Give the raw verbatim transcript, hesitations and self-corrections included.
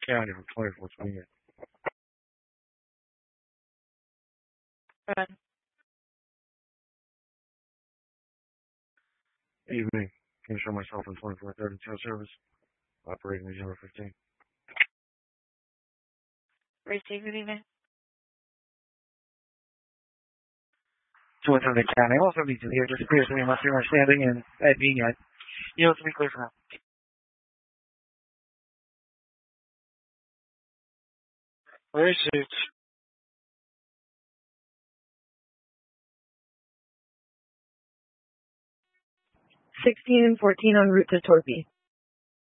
County from twenty-four twenty-eight. Run. Evening. Can you show myself in twenty-four thirty-two service? Operating zero fifteen. Receive good evening. two one seven County. Also need to hear. Just appears to me unless you're standing and at being yet. You know, to be clear for now. Received. sixteen and fourteen en route to Torpy.